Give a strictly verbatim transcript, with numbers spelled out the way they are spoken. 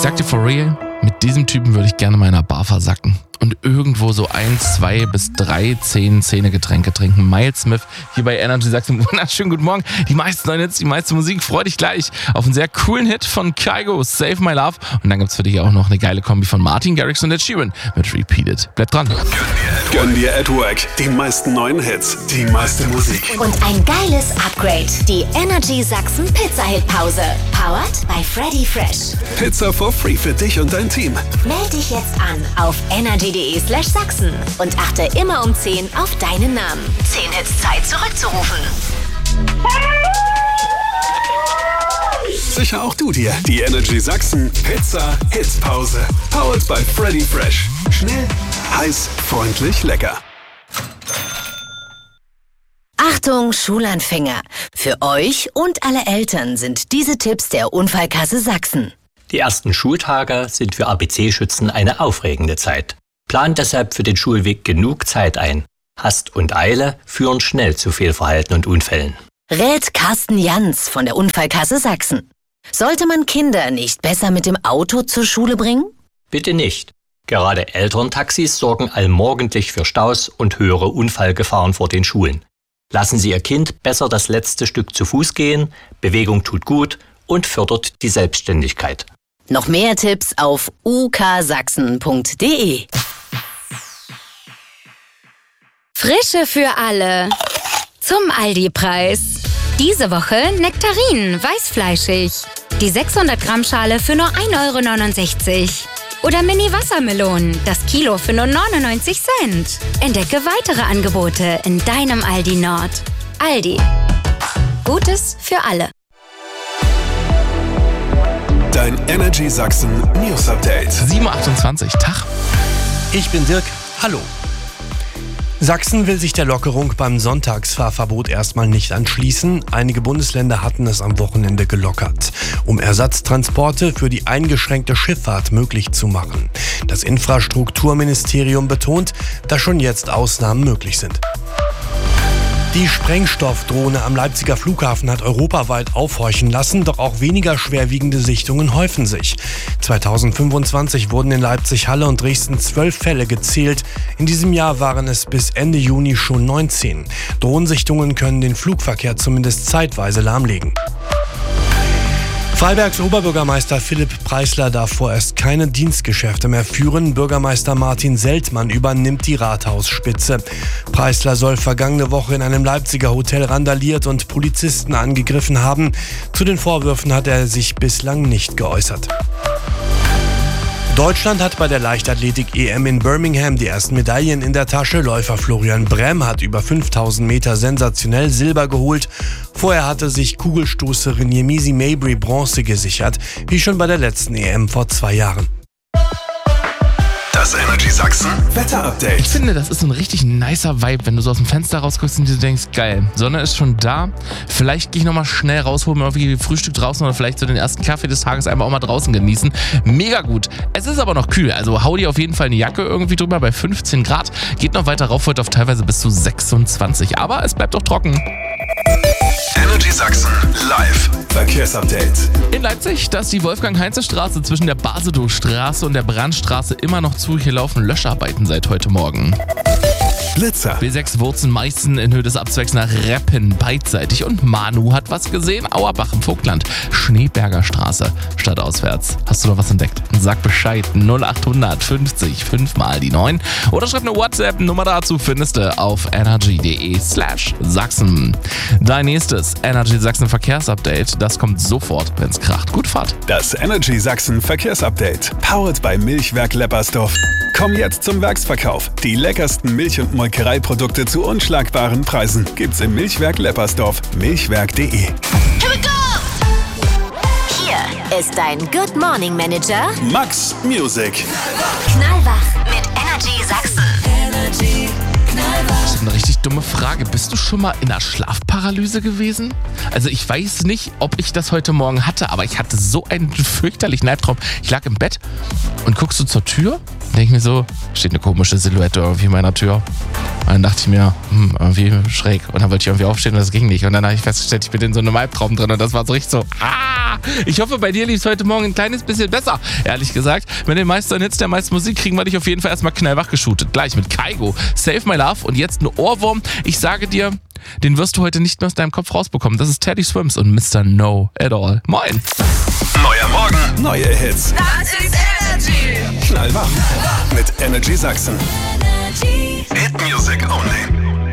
sag dir for real, mit diesem Typen würde ich gerne mal in einer Bar versacken und irgendwo so ein, zwei bis drei, zehn Zähne-Getränke trinken. Miles Smith hier bei Energy Sachsen. Wunderschönen guten Morgen. Die meisten neuen Hits, die meiste Musik. Freu dich gleich auf einen sehr coolen Hit von Kygo, Save My Love. Und dann gibt's für dich auch noch eine geile Kombi von Martin Garrix und Ed Sheeran mit Repeated. Bleib dran. Gönn dir at Work. Die meisten neuen Hits, die meiste Musik. Und ein geiles Upgrade. Die Energy Sachsen Pizza-Hit-Pause. Powered by Freddy Fresh. Pizza for free für dich und dein Team. Meld dich jetzt an auf energy.de slash Sachsen und achte immer um zehn auf deinen Namen. zehn Hits Zeit zurückzurufen. Sicher auch du dir die Energy Sachsen Pizza Hitpause. Powered by Freddy Fresh. Schnell, heiß, freundlich, lecker. Achtung, Schulanfänger! Für euch und alle Eltern sind diese Tipps der Unfallkasse Sachsen. Die ersten Schultage sind für A B C-Schützen eine aufregende Zeit. Plant deshalb für den Schulweg genug Zeit ein. Hast und Eile führen schnell zu Fehlverhalten und Unfällen. Rät Carsten Jans von der Unfallkasse Sachsen. Sollte man Kinder nicht besser mit dem Auto zur Schule bringen? Bitte nicht. Gerade Elterntaxis sorgen allmorgendlich für Staus und höhere Unfallgefahren vor den Schulen. Lassen Sie Ihr Kind besser das letzte Stück zu Fuß gehen. Bewegung tut gut und fördert die Selbstständigkeit. Noch mehr Tipps auf u k sachsen punkt d e. Frische für alle. Zum Aldi-Preis. Diese Woche Nektarinen, weißfleischig. Die sechshundert Gramm Schale für nur ein Euro neunundsechzig. Oder Mini-Wassermelonen, das Kilo für nur neunundneunzig Cent. Entdecke weitere Angebote in deinem Aldi Nord. Aldi. Gutes für alle. Dein Energy Sachsen News Update. sieben Uhr achtundzwanzig, Tag. Ich bin Dirk, hallo. Sachsen will sich der Lockerung beim Sonntagsfahrverbot erstmal nicht anschließen. Einige Bundesländer hatten es am Wochenende gelockert, um Ersatztransporte für die eingeschränkte Schifffahrt möglich zu machen. Das Infrastrukturministerium betont, dass schon jetzt Ausnahmen möglich sind. Die Sprengstoffdrohne am Leipziger Flughafen hat europaweit aufhorchen lassen, doch auch weniger schwerwiegende Sichtungen häufen sich. zweitausendfünfundzwanzig wurden in Leipzig, Halle und Dresden zwölf Fälle gezählt. In diesem Jahr waren es bis Ende Juni schon neunzehn. Drohnensichtungen können den Flugverkehr zumindest zeitweise lahmlegen. Freibergs Oberbürgermeister Philipp Preisler darf vorerst keine Dienstgeschäfte mehr führen. Bürgermeister Martin Seltmann übernimmt die Rathausspitze. Preisler soll vergangene Woche in einem Leipziger Hotel randaliert und Polizisten angegriffen haben. Zu den Vorwürfen hat er sich bislang nicht geäußert. Deutschland hat bei der Leichtathletik-E M in Birmingham die ersten Medaillen in der Tasche. Läufer Florian Brehm hat über fünftausend Meter sensationell Silber geholt. Vorher hatte sich Kugelstoßerin Yemisi Mabry Bronze gesichert, wie schon bei der letzten E M vor zwei Jahren. Das Energy Sachsen Wetter-Update. Ich finde, das ist so ein richtig nicer Vibe, wenn du so aus dem Fenster rausguckst und dir denkst, geil, Sonne ist schon da. Vielleicht gehe ich nochmal schnell raus, hole mir irgendwie Frühstück draußen oder vielleicht so den ersten Kaffee des Tages einfach auch mal draußen genießen. Mega gut. Es ist aber noch kühl, also hau dir auf jeden Fall eine Jacke irgendwie drüber bei fünfzehn Grad. Geht noch weiter rauf, heute auf teilweise bis zu sechsundzwanzig. Aber es bleibt auch trocken. Energy Sachsen live Verkehrsupdate. In Leipzig, da ist die Wolfgang-Heinze-Straße zwischen der Basedow-Straße und der Brandstraße immer noch zu. Hier laufen Löscharbeiten seit heute Morgen. Blitzer. B sechs Wurzen-Meißen in Höhe des Abzwecks nach Reppen beidseitig. Und Manu hat was gesehen. Auerbach im Vogtland. Schneeberger Straße. Stadtauswärts. Hast du noch was entdeckt? Sag Bescheid. null achthundert fünfzig fünf mal die neun. Oder schreib eine WhatsApp-Nummer dazu. Findest du auf energy.de slash Sachsen. Dein nächstes Energy Sachsen Verkehrsupdate. Das kommt sofort, wenn's kracht. Gut Fahrt. Das Energy Sachsen Verkehrsupdate. Powered by Milchwerk Leppersdorf. Komm jetzt zum Werksverkauf. Die leckersten Milch- und Molkereiprodukte zu unschlagbaren Preisen gibt's im Milchwerk Leppersdorf. milchwerk punkt de. Here we go! Hier ist dein Good Morning Manager Max Music. Knallwach mit Energy Sachsen. Energy Knallwach. Das ist eine richtig dumme Frage. Bist du schon mal in einer Schlafparalyse gewesen? Also ich weiß nicht, ob ich das heute Morgen hatte, aber ich hatte so einen fürchterlichen Albtraum. Ich lag im Bett und guckst du zur Tür und denk mir so, steht eine komische Silhouette irgendwie in meiner Tür. Und dann dachte ich mir, hm, irgendwie schräg. Und dann wollte ich irgendwie aufstehen und das ging nicht. Und dann habe ich festgestellt, ich bin in so einem Albtraum drin und das war so richtig so, ah! Ich hoffe, bei dir lief es heute Morgen ein kleines bisschen besser, ehrlich gesagt. Mit den meisten Hits der meisten Musik kriegen wir dich auf jeden Fall erstmal knallwach geshootet. Gleich mit Kygo, Save My Love und jetzt ein Ohrwurm. Ich sage dir, den wirst du heute nicht mehr aus deinem Kopf rausbekommen. Das ist Teddy Swims und Mister No at All. Moin! Neuer Morgen, neue Hits. Das ist Energy. Knallwach mit Energy Sachsen. Hit Music Only.